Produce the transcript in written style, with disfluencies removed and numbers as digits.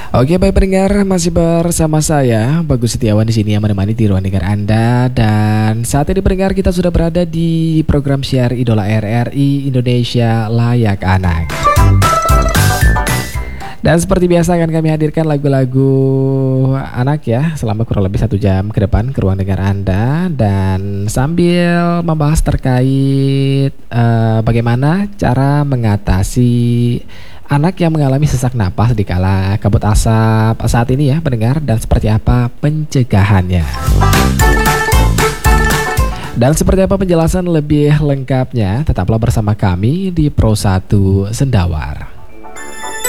Oke, baik pendengar, masih bersama saya Bagus Setiawan di sini yang menemani di ruang dengar Anda. Dan saat ini pendengar, kita sudah berada di program siar Idola RRI Indonesia Layak Anak. Dan seperti biasa akan kami hadirkan lagu-lagu anak ya selama kurang lebih 1 jam ke depan ke ruang dengar Anda. Dan sambil membahas terkait bagaimana cara mengatasi anak yang mengalami sesak napas di kala kabut asap saat ini ya pendengar, dan seperti apa pencegahannya. Dan seperti apa penjelasan lebih lengkapnya, tetaplah bersama kami di Pro 1 Sendawar.